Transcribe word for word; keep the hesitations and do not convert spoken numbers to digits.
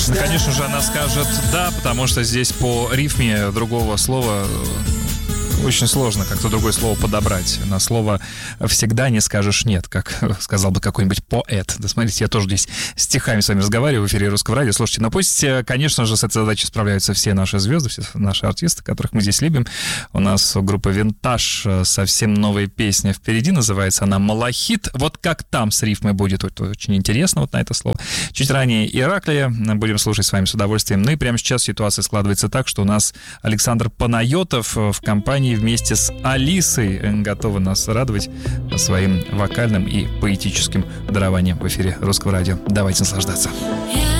Ну, конечно же, она скажет «да», потому что здесь по рифме другого слова очень сложно как-то другое слово подобрать. На слово «всегда» не скажешь «нет», как сказал бы какой-нибудь поэт. Да, смотрите, я тоже здесь стихами с вами разговариваю в эфире Русского радио. Слушайте, но пусть, конечно же, с этой задачей справляются все наши звезды, все наши артисты, которых мы здесь любим. У нас у группы «Винтаж» совсем новая песня впереди, называется она «Малахит». Вот как там с рифмой будет, вот, очень интересно вот на это слово. Чуть ранее «Ираклия» будем слушать с вами с удовольствием. Ну и прямо сейчас ситуация складывается так, что у нас Александр Панайотов в компании вместе с Алисой готовы нас радовать своим вокальным и поэтическим дарованием в эфире Русского радио. Давайте наслаждаться.